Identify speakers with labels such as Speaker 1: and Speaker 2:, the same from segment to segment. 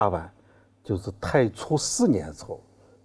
Speaker 1: 就是太初4年的时候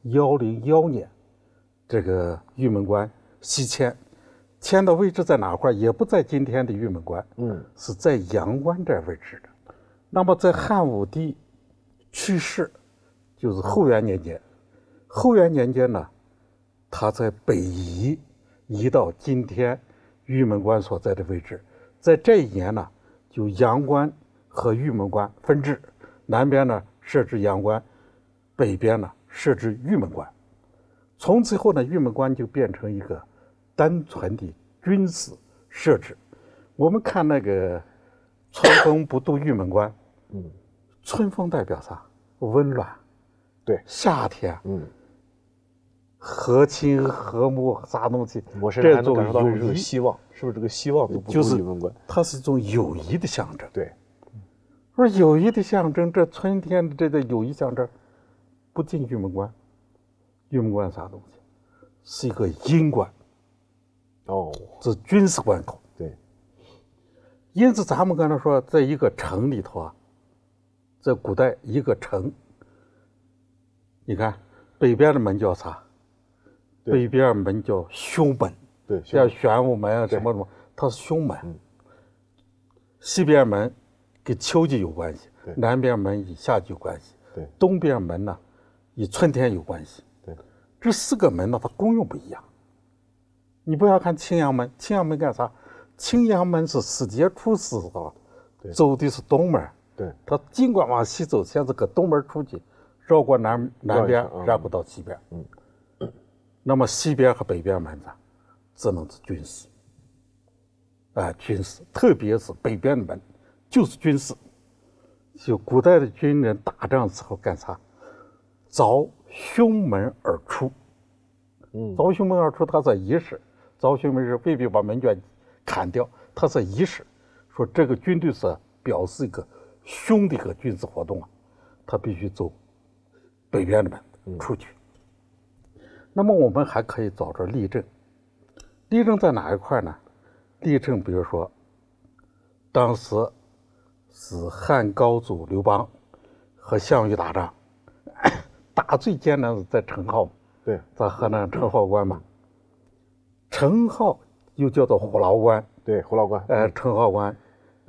Speaker 1: ，101年，这个玉门关西迁，迁的位置在哪块？也不在今天的玉门关，是在阳关这位置的。那么在汉武帝去世，就是后元年间，呢，他在北移到今天玉门关所在的位置。在这一年呢，就阳关和玉门关分治，南边呢设置阳关，北边呢设置玉门关。从此后呢，玉门关就变成一个单纯的军事设置。我们看那个春风不度玉门关，春风代表啥？温暖。
Speaker 2: 对，
Speaker 1: 夏天，和亲和睦啥东西？
Speaker 2: 我甚至还能感受到这种希望，是不是这个希望就不度玉门关？
Speaker 1: 它是一种友谊的象征。
Speaker 2: 对，
Speaker 1: 而友谊的象征，这春天的这个友谊象征，不进玉门关。玉门关啥东西？是一个阴关。是军事关口。
Speaker 2: 对。
Speaker 1: 因此，咱们刚才说，在一个城里头啊，在古代一个城，你看北边的门叫啥？北边门叫胸门，
Speaker 2: 对，
Speaker 1: 像玄武门啊什么什么，它是胸门。西边门跟秋季有关系，南边门与夏季有关系，东边门呢与春天有关系。这4个门呢，它功用不一样。你不要看青阳门，青阳门干啥？青阳门是世界出世走的是东门，它尽管往西走，先是搁东门出去，绕过南边，然后到西边。那么西边和北边门呢，只能是军事。军事，特别是北边的门，就是军事。就古代的军人打仗时候干啥？凿胸门而出。凿胸门而出，它是仪式。凿胸门是未必把门卷砍掉，它是仪式。说这个军队是表示一个兄弟和军事活动啊，他必须走北边的门出去。那么我们还可以找着例证，例证在哪一块呢？例证比如说，当时是汉高祖刘邦和项羽打仗，打最艰难的在陈浩，在河南陈浩关嘛。陈浩又叫做虎牢关，
Speaker 2: 虎牢关。
Speaker 1: 陈浩关，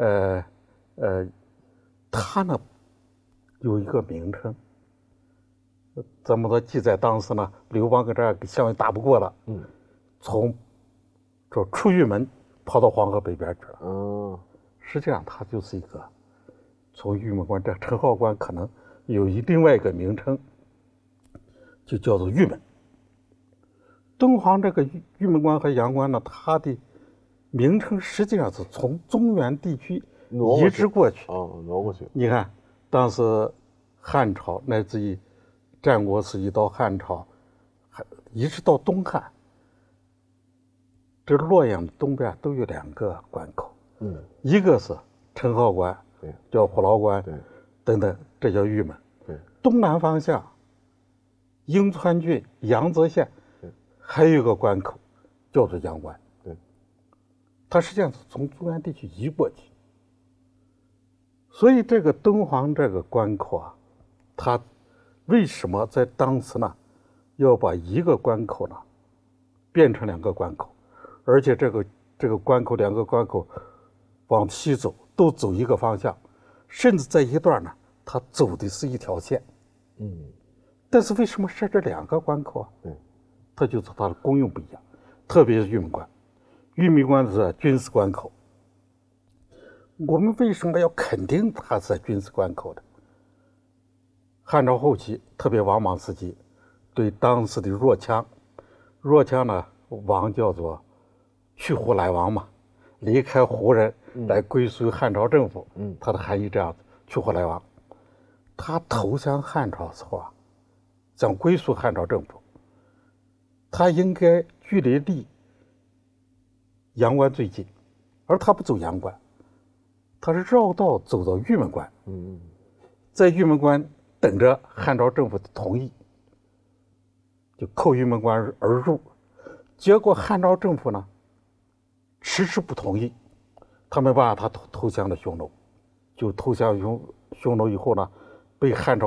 Speaker 1: 他呢有一个名称。怎么说？记载当时呢，刘邦跟这儿跟项羽打不过了，从这出玉门跑到黄河北边去了。实际上他就是一个从玉门关，这陈浩关可能有另外一个名称，就叫做玉门。敦煌这个玉门关和阳关呢，它的名称实际上是从中原地区移植过去。
Speaker 2: 挪过去。
Speaker 1: 你看，当时汉朝乃至于战国时期到汉朝，一直到东汉，这洛阳的东边都有2个关口。一个是陈浩关，叫虎牢关，等等，这叫玉门。东南方向，颍川郡阳泽县还有一个关口，叫做阳关。它实际上是从中原地区移过去。所以这个敦煌这个关口啊，它为什么在当时呢，要把一个关口呢变成2个关口，而且这个关口2个关口往西走都走一个方向，甚至在一段呢，它走的是一条线。但是为什么设置2个关口啊？它就是它的功用不一样，特别是玉门关。玉门关是军事关口，我们为什么要肯定它是军事关口的？汉朝后期，特别王莽时期，对当时的若羌呢，王叫做去胡来王嘛，离开胡人来归属于汉朝政府。它的含义这样子，去胡来王。他投降汉朝的时候啊，想归属汉朝政府，他应该距离阳关最近，而他不走阳关，他是绕道走到玉门关。在玉门关等着汉朝政府的同意，就扣玉门关而入。结果汉朝政府呢迟迟不同意，他没办法，他投降了匈奴。就投降匈奴以后呢， 被汉朝